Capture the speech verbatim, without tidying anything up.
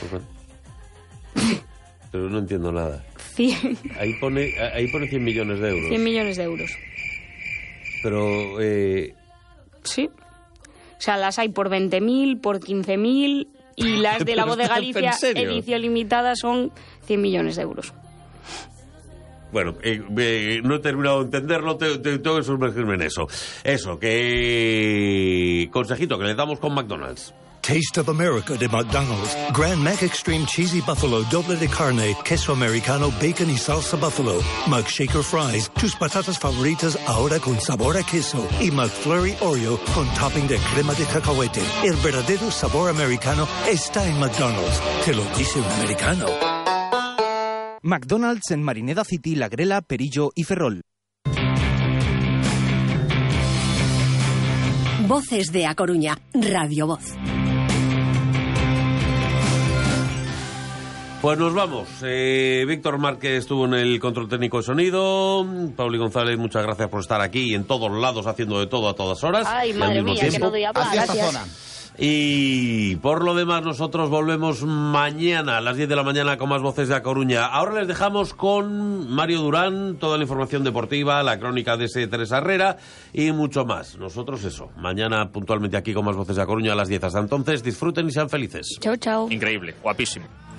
Pero no entiendo nada. cien. Ahí pone, ahí pone cien millones de euros. cien millones de euros. Pero... Eh... Sí. O sea, las hay por veinte mil, por quince mil... Y las de la Voz de Galicia, edición limitada, son cien millones de euros. Bueno, eh, eh, no he terminado de entenderlo, te, te, tengo que sumergirme en eso. Eso, que... Consejito que le damos con McDonald's. Taste of America de McDonald's. Grand Mac Extreme Cheesy Buffalo, doble de carne, queso americano, bacon y salsa buffalo. McShaker Fries, tus patatas favoritas ahora con sabor a queso. Y McFlurry Oreo con topping de crema de cacahuete. El verdadero sabor americano está en McDonald's. Te lo dice un americano. McDonald's en Marineda City, La Grela, Perillo y Ferrol. Voces de A Coruña, Radio Voz. Pues nos vamos. Eh, Víctor Márquez estuvo en el control técnico de sonido. Pauli González, muchas gracias por estar aquí en todos lados, haciendo de todo a todas horas. Ay, madre mía, tiempo. Que no doy a Hacia esta gracias. zona. Y por lo demás, nosotros volvemos mañana a las diez de la mañana con más Voces de A Coruña. Ahora les dejamos con Mario Durán, toda la información deportiva, la crónica de ese Teresa Herrera y mucho más. Nosotros eso, mañana puntualmente aquí con más Voces de A Coruña a las diez. Hasta entonces, disfruten y sean felices. Chao, chao. Increíble, guapísimo.